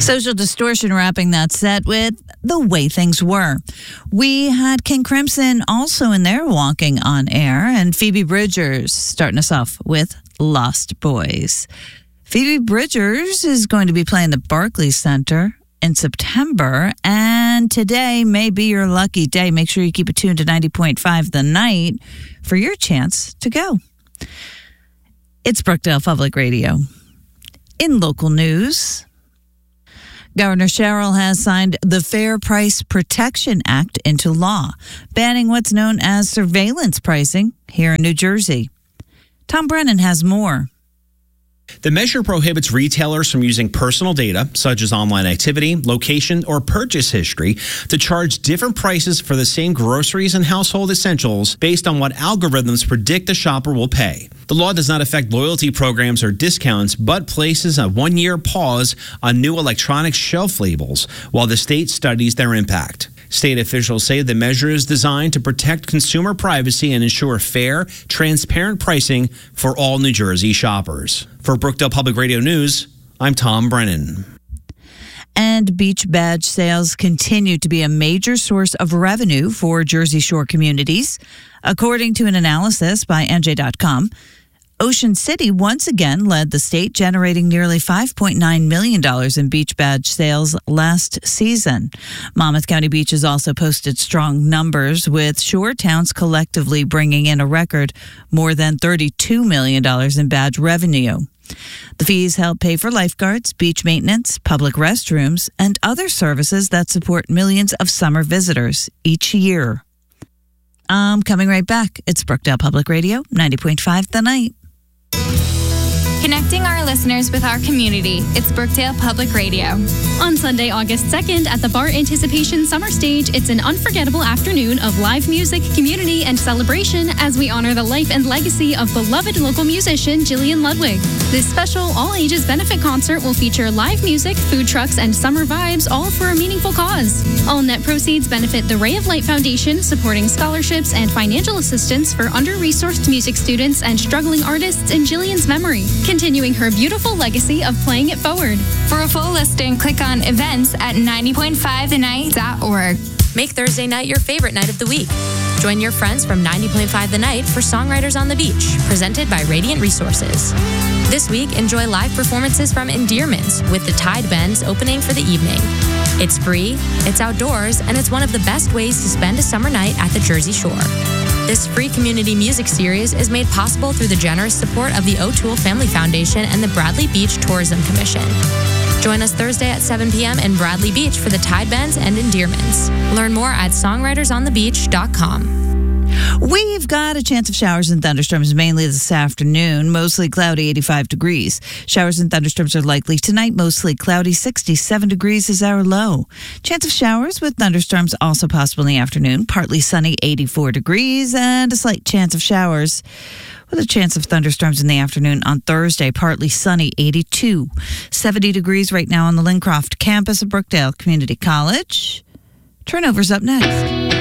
Social Distortion wrapping that set with The Way Things Were. We had King Crimson also in there, Walking on Air, and Phoebe Bridgers starting us off with Lost Boys. Phoebe Bridgers is going to be playing the Barclays Center in September, and today may be your lucky day. Make sure you keep it tuned to 90.5 The Night for your chance to go. It's Brookdale Public Radio. In local news, Governor Sherrill has signed the Fair Price Protection Act into law, banning what's known as surveillance pricing here in New Jersey. Tom Brennan has more. The measure prohibits retailers from using personal data, such as online activity, location, or purchase history, to charge different prices for the same groceries and household essentials based on what algorithms predict the shopper will pay. The law does not affect loyalty programs or discounts, but places a one-year pause on new electronic shelf labels while the state studies their impact. State officials say the measure is designed to protect consumer privacy and ensure fair, transparent pricing for all New Jersey shoppers. For Brookdale Public Radio News, I'm Tom Brennan. And beach badge sales continue to be a major source of revenue for Jersey Shore communities. According to an analysis by NJ.com, Ocean City once again led the state, generating nearly $5.9 million in beach badge sales last season. Monmouth County Beaches also posted strong numbers, with shore towns collectively bringing in a record more than $32 million in badge revenue. The fees help pay for lifeguards, beach maintenance, public restrooms, and other services that support millions of summer visitors each year. I'm coming right back. It's Brookdale Public Radio, 90.5 The Night. Connecting our listeners with our community. It's Brookdale Public Radio. On Sunday, August 2nd, at the Bar Anticipation Summer Stage, it's an unforgettable afternoon of live music, community, and celebration as we honor the life and legacy of beloved local musician Jillian Ludwig. This special all-ages benefit concert will feature live music, food trucks, and summer vibes, all for a meaningful cause. All net proceeds benefit the Ray of Light Foundation, supporting scholarships and financial assistance for under-resourced music students and struggling artists in Jillian's memory, continuing her beautiful legacy of playing it forward. For a full listing, click on events at 90.5thenight.org. Make Thursday night your favorite night of the week. Join your friends from 90.5 The Night for Songwriters on the Beach, presented by Radiant Resources. This week, enjoy live performances from Endearments, with the Tide Bends opening for the evening. It's free, it's outdoors, and it's one of the best ways to spend a summer night at the Jersey Shore. This free community music series is made possible through the generous support of the O'Toole Family Foundation and the Bradley Beach Tourism Commission. Join us Thursday at 7 p.m. in Bradley Beach for the Tide Bends and Endearments. Learn more at songwritersonthebeach.com. We've got a chance of showers and thunderstorms mainly this afternoon. Mostly cloudy, 85 degrees. Showers and thunderstorms are likely tonight. Mostly cloudy, 67 degrees is our low. Chance of showers with thunderstorms also possible in the afternoon. Partly sunny, 84 degrees, and a slight chance of showers with a chance of thunderstorms in the afternoon on Thursday. Partly sunny, 82. 70 degrees right now on the Lincroft campus of Brookdale Community College. Turnover's up next.